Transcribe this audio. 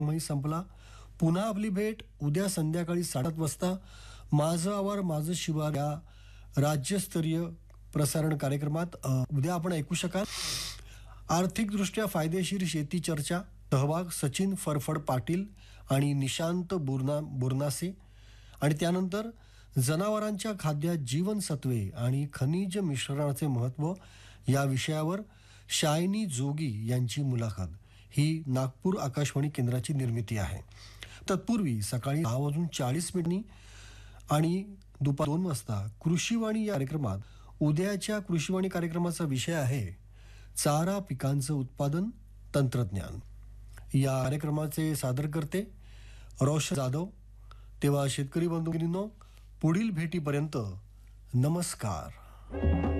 मही संपला. पुन्हा आपली भेट उद्या संध्याकाळी 7:30 वाजता माझं आवार माझं शिवार या राज्यस्तरीय प्रसारण कार्यक्रमात. उद्या आपण ऐकू शकाल आर्थिकदृष्ट्या फायदेशीर शेती चर्चा. सहभाग सचिन फरफड पाटील आणि निशांत बुरनासे. आणि त्यानंतर जनावरांच्या खाद्यात जीवनसत्वे आणि खनिज मिश्रणाचे महत्त्व या विषयावर शायनी जोगी यांची मुलाखत. ही नागपूर आकाशवाणी केंद्राची निर्मिती आहे. तत्पूर्वी सकाळी 10:40 आणि दुपार 2 वाजता कृषीवाणी या कार्यक्रमात उद्याच्या कृषीवाणी कार्यक्रमाचा विषय आहे चारा पिकांचं उत्पादन तंत्रज्ञान. या कार्यक्रमाचे सादर करते रोशन जाधव. तेव्हा शेतकरी बंधू भगिनींनो, पुढील भेटीपर्यंत नमस्कार.